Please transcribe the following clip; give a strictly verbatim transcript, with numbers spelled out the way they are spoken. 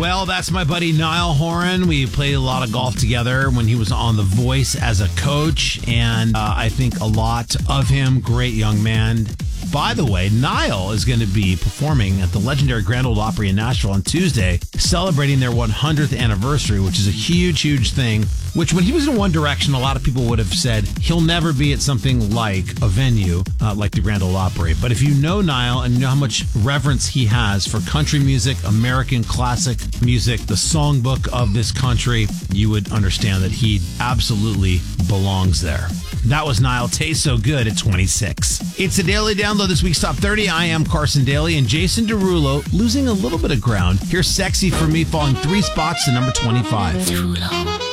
Well, that's my buddy Niall Horan. We played a lot of golf together when he was on The Voice as a coach, and uh, I think a lot of him. Great young man. By the way, Niall is going to be performing at the legendary Grand Ole Opry in Nashville on Tuesday, celebrating their one hundredth anniversary, which is a huge, huge thing, which when he was in One Direction, a lot of people would have said he'll never be at something like a venue uh, like the Grand Ole Opry. But if you know Niall and you know how much reverence he has for country music, American classic music, the songbook of this country, you would understand that he absolutely belongs there. That was Niall. Tastes So Good at twenty-six. It's a daily download, this week's Top thirty. I am Carson Daly, and Jason Derulo losing a little bit of ground. Here's Sexy for Me falling three spots to number twenty-five. Too long.